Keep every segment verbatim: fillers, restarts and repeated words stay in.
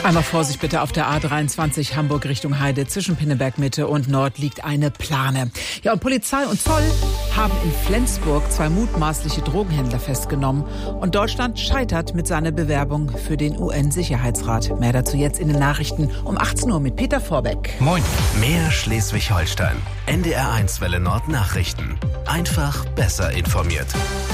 Einmal Vorsicht bitte auf der A dreiundzwanzig Hamburg Richtung Heide. Zwischen Pinneberg Mitte und Nord liegt eine Plane. Ja, und Polizei und Zoll haben in Flensburg zwei mutmaßliche Drogenhändler festgenommen. Und Deutschland scheitert mit seiner Bewerbung für den U N-Sicherheitsrat. Mehr dazu jetzt in den Nachrichten um achtzehn Uhr mit Peter Vorbeck. Moin. Mehr Schleswig-Holstein. N D R eins Welle Nord Nachrichten. Einfach besser informiert.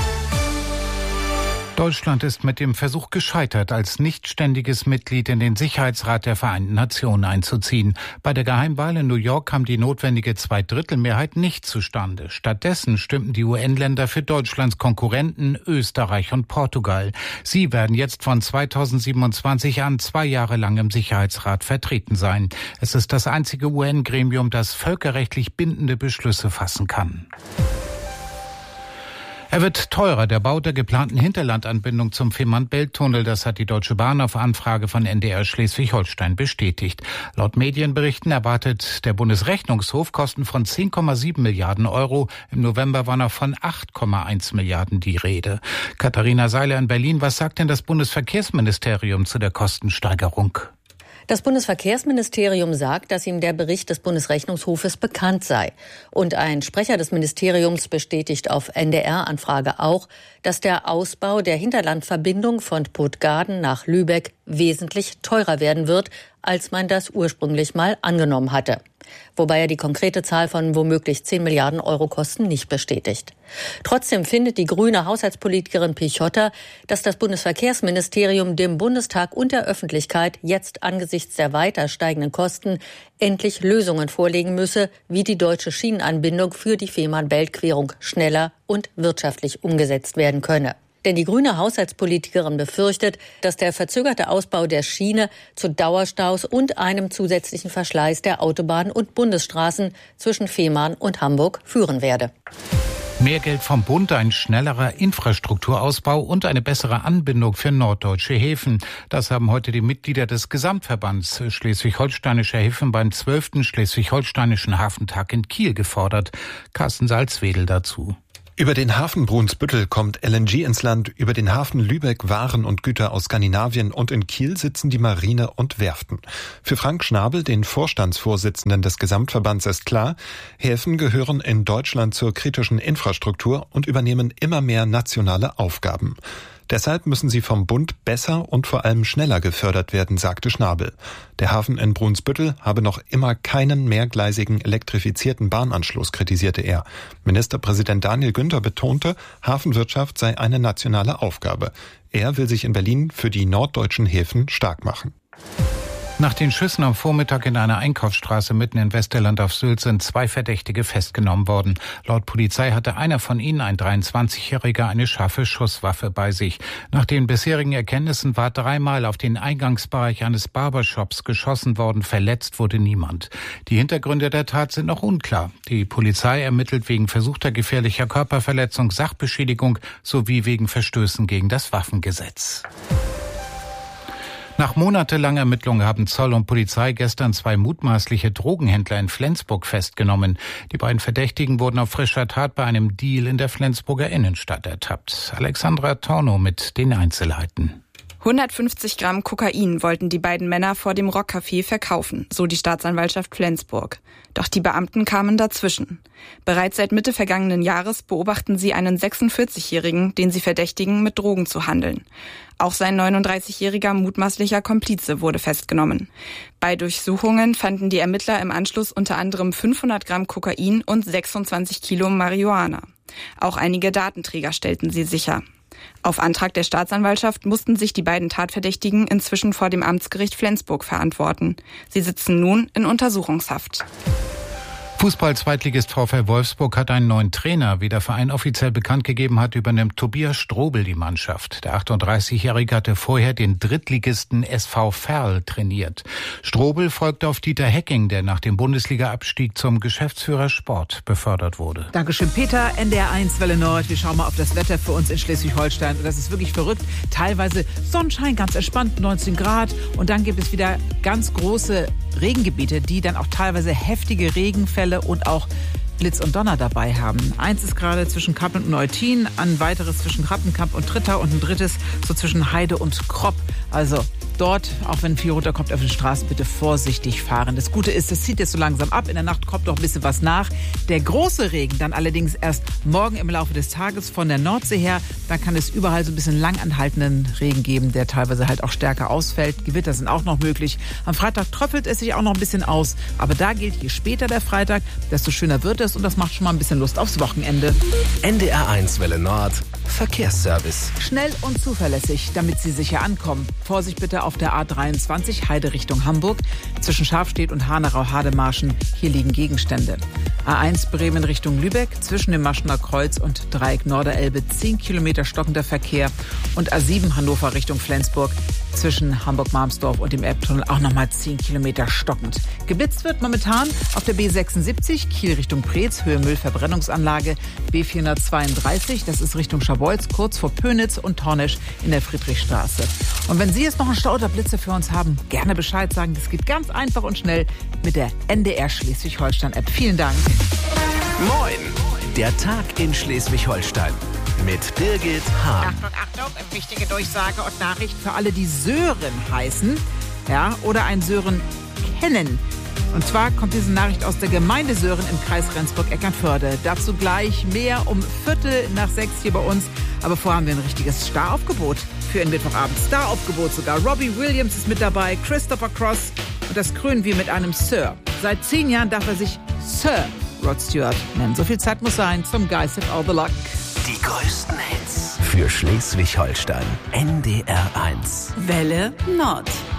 Deutschland ist mit dem Versuch gescheitert, als nichtständiges Mitglied in den Sicherheitsrat der Vereinten Nationen einzuziehen. Bei der Geheimwahl in New York kam die notwendige Zweidrittelmehrheit nicht zustande. Stattdessen stimmten die U N-Länder für Deutschlands Konkurrenten Österreich und Portugal. Sie werden jetzt von zweitausendsiebenundzwanzig an zwei Jahre lang im Sicherheitsrat vertreten sein. Es ist das einzige U N-Gremium, das völkerrechtlich bindende Beschlüsse fassen kann. Er wird teurer, der Bau der geplanten Hinterlandanbindung zum Fehmarn-Belt-Tunnel. Das hat die Deutsche Bahn auf Anfrage von N D R Schleswig-Holstein bestätigt. Laut Medienberichten erwartet der Bundesrechnungshof Kosten von zehn Komma sieben Milliarden Euro. Im November war noch von acht Komma eins Milliarden die Rede. Katharina Seiler in Berlin, was sagt denn das Bundesverkehrsministerium zu der Kostensteigerung? Das Bundesverkehrsministerium sagt, dass ihm der Bericht des Bundesrechnungshofes bekannt sei. Und ein Sprecher des Ministeriums bestätigt auf N D R-Anfrage auch, dass der Ausbau der Hinterlandverbindung von Puttgarden nach Lübeck wesentlich teurer werden wird, als man das ursprünglich mal angenommen hatte. Wobei er die konkrete Zahl von womöglich zehn Milliarden Euro Kosten nicht bestätigt. Trotzdem findet die grüne Haushaltspolitikerin Pichotta, dass das Bundesverkehrsministerium dem Bundestag und der Öffentlichkeit jetzt angesichts der weiter steigenden Kosten endlich Lösungen vorlegen müsse, wie die deutsche Schienenanbindung für die Fehmarn-Belt-Querung schneller und wirtschaftlich umgesetzt werden könne. Denn die grüne Haushaltspolitikerin befürchtet, dass der verzögerte Ausbau der Schiene zu Dauerstaus und einem zusätzlichen Verschleiß der Autobahnen und Bundesstraßen zwischen Fehmarn und Hamburg führen werde. Mehr Geld vom Bund, ein schnellerer Infrastrukturausbau und eine bessere Anbindung für norddeutsche Häfen. Das haben heute die Mitglieder des Gesamtverbands Schleswig-Holsteinischer Häfen beim zwölften Schleswig-Holsteinischen Hafentag in Kiel gefordert. Carsten Salzwedel dazu. Über den Hafen Brunsbüttel kommt L N G ins Land, über den Hafen Lübeck Waren und Güter aus Skandinavien und in Kiel sitzen die Marine und Werften. Für Frank Schnabel, den Vorstandsvorsitzenden des Gesamtverbands, ist klar, Häfen gehören in Deutschland zur kritischen Infrastruktur und übernehmen immer mehr nationale Aufgaben. Deshalb müssen sie vom Bund besser und vor allem schneller gefördert werden, sagte Schnabel. Der Hafen in Brunsbüttel habe noch immer keinen mehrgleisigen elektrifizierten Bahnanschluss, kritisierte er. Ministerpräsident Daniel Günther betonte, Hafenwirtschaft sei eine nationale Aufgabe. Er will sich in Berlin für die norddeutschen Häfen stark machen. Nach den Schüssen am Vormittag in einer Einkaufsstraße mitten in Westerland auf Sylt sind zwei Verdächtige festgenommen worden. Laut Polizei hatte einer von ihnen, ein dreiundzwanzigjähriger, eine scharfe Schusswaffe bei sich. Nach den bisherigen Erkenntnissen war dreimal auf den Eingangsbereich eines Barbershops geschossen worden. Verletzt wurde niemand. Die Hintergründe der Tat sind noch unklar. Die Polizei ermittelt wegen versuchter gefährlicher Körperverletzung, Sachbeschädigung sowie wegen Verstößen gegen das Waffengesetz. Nach monatelanger Ermittlung haben Zoll und Polizei gestern zwei mutmaßliche Drogenhändler in Flensburg festgenommen. Die beiden Verdächtigen wurden auf frischer Tat bei einem Deal in der Flensburger Innenstadt ertappt. Alexandra Tornow mit den Einzelheiten. hundertfünfzig Gramm Kokain wollten die beiden Männer vor dem Rockcafé verkaufen, so die Staatsanwaltschaft Flensburg. Doch die Beamten kamen dazwischen. Bereits seit Mitte vergangenen Jahres beobachten sie einen sechsundvierzigjährigen, den sie verdächtigen, mit Drogen zu handeln. Auch sein neununddreißigjähriger mutmaßlicher Komplize wurde festgenommen. Bei Durchsuchungen fanden die Ermittler im Anschluss unter anderem fünfhundert Gramm Kokain und sechsundzwanzig Kilo Marihuana. Auch einige Datenträger stellten sie sicher. Auf Antrag der Staatsanwaltschaft mussten sich die beiden Tatverdächtigen inzwischen vor dem Amtsgericht Flensburg verantworten. Sie sitzen nun in Untersuchungshaft. Fußball-Zweitligist VfL Wolfsburg hat einen neuen Trainer. Wie der Verein offiziell bekannt gegeben hat, übernimmt Tobias Strobel die Mannschaft. Der achtunddreißigjährige hatte vorher den Drittligisten S V Verl trainiert. Strobel folgte auf Dieter Hecking, der nach dem Bundesliga-Abstieg zum Geschäftsführer Sport befördert wurde. Dankeschön, Peter. N D R eins Welle Nord. Wir schauen mal auf das Wetter für uns in Schleswig-Holstein. Und das ist wirklich verrückt. Teilweise Sonnenschein, ganz entspannt, neunzehn Grad. Und dann gibt es wieder ganz große Regengebiete, die dann auch teilweise heftige Regenfälle und auch Blitz und Donner dabei haben. Eins ist gerade zwischen Kapp und Neutin, ein weiteres zwischen Rappenkamp und Trittau und ein drittes so zwischen Heide und Kropp. Also Dort, auch wenn viel runterkommt auf den Straßen, bitte vorsichtig fahren. Das Gute ist, es zieht jetzt so langsam ab. In der Nacht kommt noch ein bisschen was nach. Der große Regen dann allerdings erst morgen im Laufe des Tages von der Nordsee her. Dann kann es überall so ein bisschen langanhaltenden Regen geben, der teilweise halt auch stärker ausfällt. Gewitter sind auch noch möglich. Am Freitag tröpfelt es sich auch noch ein bisschen aus. Aber da gilt, je später der Freitag, desto schöner wird es. Und das macht schon mal ein bisschen Lust aufs Wochenende. N D R eins Welle Nord. Verkehrsservice. Schnell und zuverlässig, damit Sie sicher ankommen. Vorsicht bitte auf der A dreiundzwanzig, Heide Richtung Hamburg. Zwischen Schafstedt und Hanau-Hademarschen. Hier liegen Gegenstände. A eins Bremen Richtung Lübeck. Zwischen dem Maschener Kreuz und Dreieck Norderelbe zehn Kilometer stockender Verkehr. Und A sieben Hannover Richtung Flensburg. Zwischen Hamburg-Marmsdorf und dem Elbtunnel auch nochmal zehn Kilometer stockend. Geblitzt wird momentan auf der B sechsundsiebzig, Kiel Richtung Preetz, Höhe Müllverbrennungsanlage. B vierhundertzweiunddreißig, das ist Richtung Scharbeutz, kurz vor Pönitz und Tornisch in der Friedrichstraße. Und wenn Sie jetzt noch einen Stau oder Blitze für uns haben, gerne Bescheid sagen. Das geht ganz einfach und schnell mit der N D R Schleswig-Holstein-App. Vielen Dank. Moin, der Tag in Schleswig-Holstein. Mit Birgit Hahn. Achtung, Achtung, wichtige Durchsage und Nachricht für alle, die Sören heißen, ja, oder einen Sören kennen. Und zwar kommt diese Nachricht aus der Gemeinde Sören im Kreis Rendsburg-Eckernförde. Dazu gleich mehr um Viertel nach sechs hier bei uns. Aber vorher haben wir ein richtiges Staraufgebot für einen Mittwochabend. Staraufgebot sogar. Robbie Williams ist mit dabei, Christopher Cross. Und das krönen wir mit einem Sir. Seit zehn Jahren darf er sich Sir Rod Stewart nennen. So viel Zeit muss sein zum Guys Have All the Luck. Die größten Hits für Schleswig-Holstein. N D R eins. Welle Nord.